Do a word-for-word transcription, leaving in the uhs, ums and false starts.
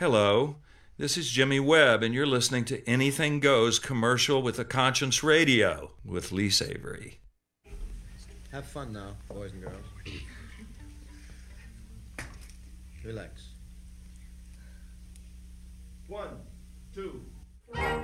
Hello, this is Jimmy Webb, and you're listening to Anything Goes Commercial with a Conscience Radio with Lee Savory. Have fun now, boys and girls. Relax. One, two.